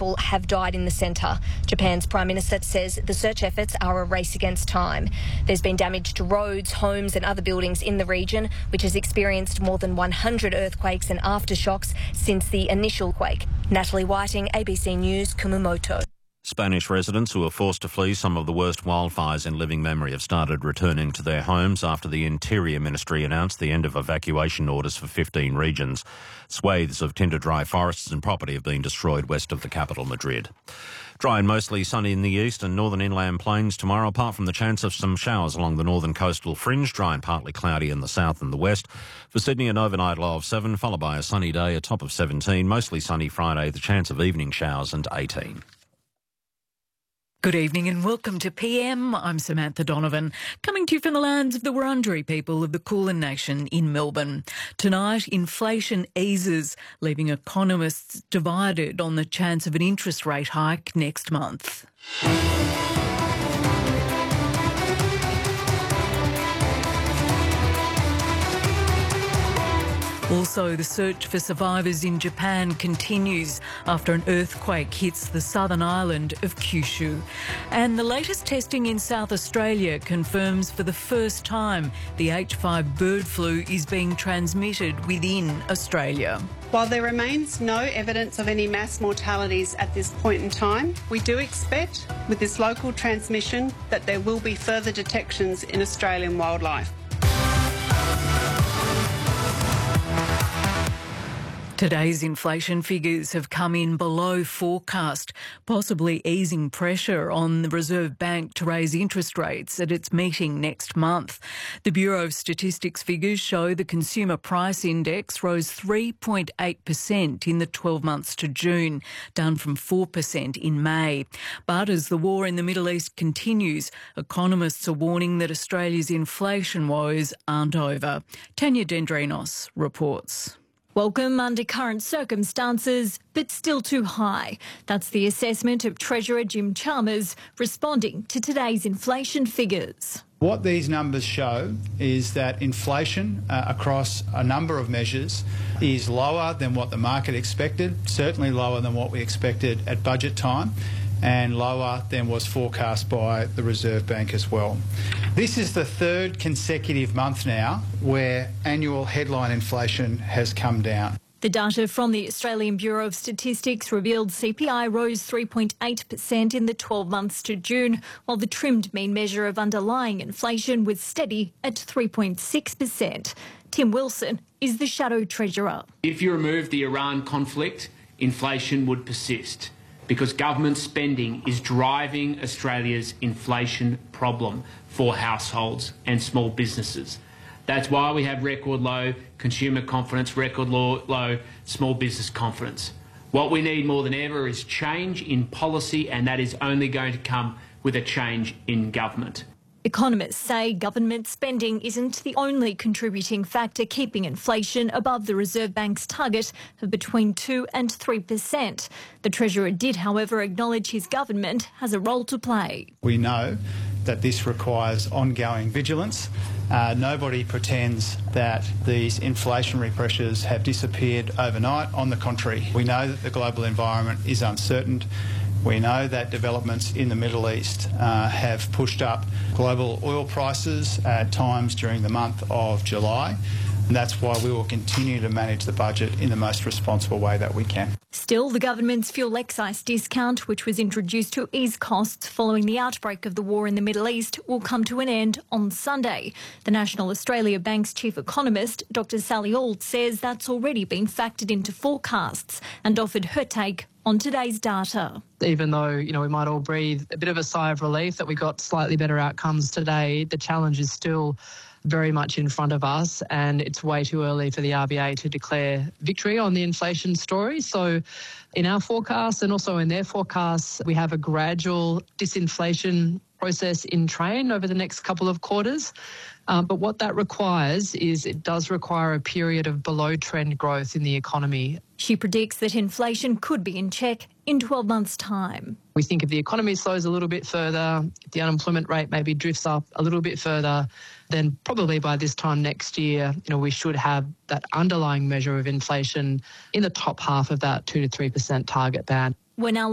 people have died in the centre. Japan's Prime Minister says the search efforts are a race against time. There's been damage to roads, homes and other buildings in the region, which has experienced more than 100 earthquakes and aftershocks since the initial quake. Natalie Whiting, ABC News, Kumamoto. Spanish residents who were forced to flee some of the worst wildfires in living memory have started returning to their homes after the Interior Ministry announced the end of evacuation orders for 15 regions. Swathes of tinder-dry forests and property have been destroyed west of the capital, Madrid. Dry and mostly sunny in the east and northern inland plains tomorrow, apart from the chance of some showers along the northern coastal fringe. Dry and partly cloudy in the south and the west. For Sydney, an overnight low of 7, followed by a sunny day, a top of 17. Mostly sunny Friday, the chance of evening showers, and 18. Good evening and welcome to PM. I'm Samantha Donovan, coming to you from the lands of the Wurundjeri people of the Kulin Nation in Melbourne. Tonight, inflation eases, leaving economists divided on the chance of an interest rate hike next month. Also, the search for survivors in Japan continues after an earthquake hits the southern island of Kyushu. And the latest testing in South Australia confirms for the first time the H5 bird flu is being transmitted within Australia. While there remains no evidence of any mass mortalities at this point in time, we do expect, with this local transmission, that there will be further detections in Australian wildlife. Today's inflation figures have come in below forecast, possibly easing pressure on the Reserve Bank to raise interest rates at its meeting next month. The Bureau of Statistics figures show the Consumer Price Index rose 3.8% in the 12 months to June, down from 4% in May. But as the war in the Middle East continues, economists are warning that Australia's inflation woes aren't over. Tanya Dendrinos reports. Welcome under current circumstances, but still too high. That's the assessment of Treasurer Jim Chalmers responding to today's inflation figures. What these numbers show is that inflation across a number of measures is lower than what the market expected, certainly lower than what we expected at budget time, and lower than was forecast by the Reserve Bank as well. This is the third consecutive month now where annual headline inflation has come down. The data from the Australian Bureau of Statistics revealed CPI rose 3.8% in the 12 months to June, while the trimmed mean measure of underlying inflation was steady at 3.6%. Tim Wilson is the shadow treasurer. If you remove the Iran conflict, inflation would persist, because government spending is driving Australia's inflation problem for households and small businesses. That's why we have record low consumer confidence, record low small business confidence. What we need more than ever is change in policy, and that is only going to come with a change in government. Economists say government spending isn't the only contributing factor keeping inflation above the Reserve Bank's target of between 2 and 3%. The Treasurer did, however, acknowledge his government has a role to play. We know that this requires ongoing vigilance. Nobody pretends that these inflationary pressures have disappeared overnight. On the contrary, we know that the global environment is uncertain. We know that developments in the Middle East have pushed up global oil prices at times during the month of July, and that's why we will continue to manage the budget in the most responsible way that we can. Still, the government's fuel excise discount, which was introduced to ease costs following the outbreak of the war in the Middle East, will come to an end on Sunday. The National Australia Bank's chief economist, Dr Sally Auld, says that's already been factored into forecasts and offered her take on today's data. Even though, we might all breathe a bit of a sigh of relief that we got slightly better outcomes today, the challenge is still very much in front of us, and it's way too early for the RBA to declare victory on the inflation story. So in our forecasts and also in their forecasts, we have a gradual disinflation process in train over the next couple of quarters. But what that requires is it does require a period of below-trend growth in the economy. She predicts that inflation could be in check in 12 months' time. We think if the economy slows a little bit further, if the unemployment rate maybe drifts up a little bit further, then probably by this time next year, we should have that underlying measure of inflation in the top half of that 2 to 3% target band. We're now